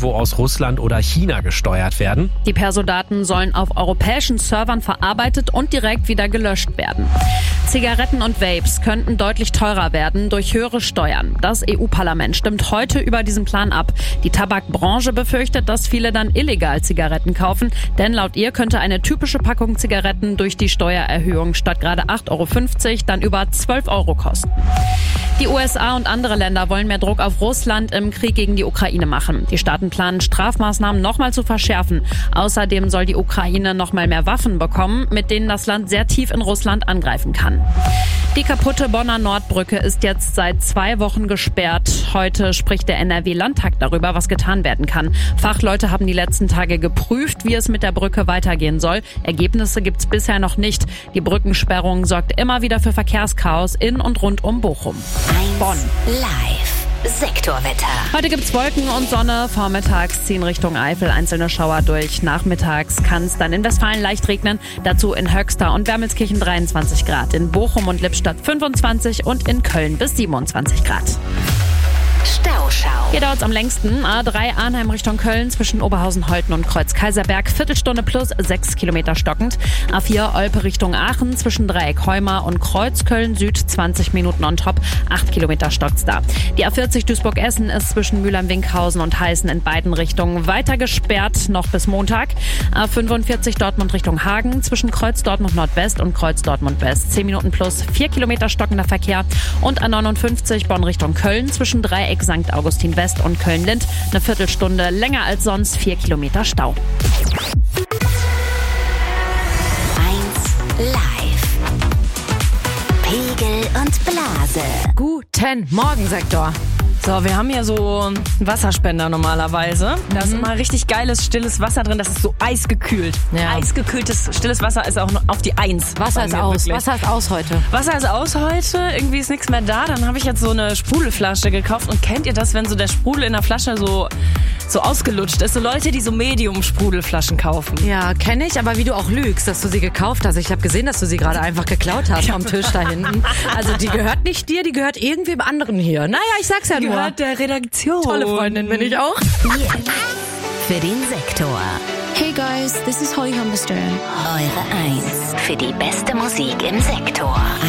irgendwo aus Russland oder China gesteuert werden. Die Perso-Daten sollen auf europäischen Servern verarbeitet und direkt wieder gelöscht werden. Zigaretten und Vapes könnten deutlich teurer werden durch höhere Steuern. Das EU-Parlament stimmt heute über diesen Plan ab. Die Tabakbranche befürchtet, dass viele dann illegal Zigaretten kaufen, denn laut ihr könnte eine typische Packung Zigaretten durch die Steuererhöhung statt gerade 8,50 € dann über 12 € kosten. Die USA und andere Länder wollen mehr Druck auf Russland im Krieg gegen die Ukraine machen. Die Staaten planen, Strafmaßnahmen nochmal zu verschärfen. Außerdem soll die Ukraine nochmal mehr Waffen bekommen, mit denen das Land sehr tief in Russland angreifen kann. Die kaputte Bonner Nordbrücke ist jetzt seit 2 Wochen gesperrt. Heute spricht der NRW-Landtag darüber, was getan werden kann. Fachleute haben die letzten Tage geprüft, wie es mit der Brücke weitergehen soll. Ergebnisse gibt's bisher noch nicht. Die Brückensperrung sorgt immer wieder für Verkehrschaos in und rund um Bochum. Bonn. Live. Sektorwetter. Heute gibt's Wolken und Sonne. Vormittags ziehen Richtung Eifel einzelne Schauer durch. Nachmittags kann es dann in Westfalen leicht regnen. Dazu in Höxter und Wermelskirchen 23 Grad. In Bochum und Lippstadt 25 und in Köln bis 27 Grad. Stauschau. Hier dauert es am längsten. A3 Arnheim Richtung Köln zwischen Oberhausen-Holten und Kreuz-Kaiserberg. Viertelstunde plus 6 Kilometer stockend. A4 Olpe Richtung Aachen zwischen Dreieck Heumar und Kreuzköln Süd 20 Minuten on top. 8 Kilometer stockt's da. Die A40 Duisburg-Essen ist zwischen Mülheim-Winkhausen und Heißen in beiden Richtungen weiter gesperrt, noch bis Montag. A45 Dortmund Richtung Hagen zwischen Kreuz Dortmund Nordwest und Kreuz Dortmund West. 10 Minuten plus 4 Kilometer stockender Verkehr. Und A59 Bonn Richtung Köln zwischen Dreieck St. Augustin West und Köln-Lind. Eine Viertelstunde länger als sonst, 4 Kilometer Stau. 1 Live. Pegel und Blase. Guten Morgen, Sektor. So, wir haben hier so einen Wasserspender normalerweise. Da ist immer richtig geiles, stilles Wasser drin. Das ist so eisgekühlt. Ja. Eisgekühltes, stilles Wasser ist auch noch auf die 1. Wasser ist aus. Wirklich. Wasser ist aus heute. Wasser ist aus heute. Irgendwie ist nichts mehr da. Dann habe ich jetzt so eine Sprudelflasche gekauft. Und kennt ihr das, wenn so der Sprudel in der Flasche so ausgelutscht ist? So Leute, die so Medium-Sprudelflaschen kaufen. Ja, kenne ich, aber wie du auch lügst, dass du sie gekauft hast. Ich habe gesehen, dass du sie gerade einfach geklaut hast vom Tisch da hinten. Also die gehört nicht dir, die gehört irgendwem anderen hier. Naja, ich sag's ja nur. Gehört der Redaktion. Tolle Freundin bin ich auch. Jetzt für den Sektor. Hey guys, this is Holly Humberstone. Eure 1 für die beste Musik im Sektor.